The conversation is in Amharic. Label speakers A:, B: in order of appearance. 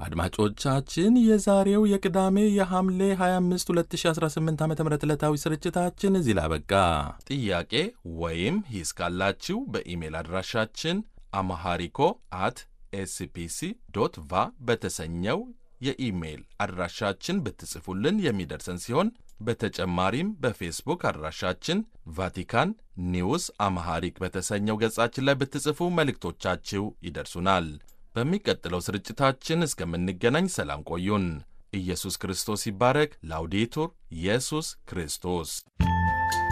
A: አድማጮቻችን የዛሬው የቅዳሜ የሐምሌ 25 2018 ዓ.ም ዕለታዊ ስርጭታችን እዚህ ላይ አበቃ። ጥያቄ ወይም ሂስ ካላችሁ በኢሜል አድራሻችን amharico@spc.va በተሰኘው የኢሜል አድራሻችን ብትጽፉልን የሚደርሰን ሲሆን በተጨማሪም በፌስቡክ አድራሻችን ቫቲካን ኒውስ አምሃሪክ በተሰኘው ገጻችን ላይ ብትጽፉ መልእክቶቻችሁ ይደርሱናል። በሚቀጥለው ስርጭታችን እስከምንገናኝ ሰላም ቆዩን። ኢየሱስ ክርስቶስ ይባረክ። ላውዴቱር ኢየሱስ ክርስቶስ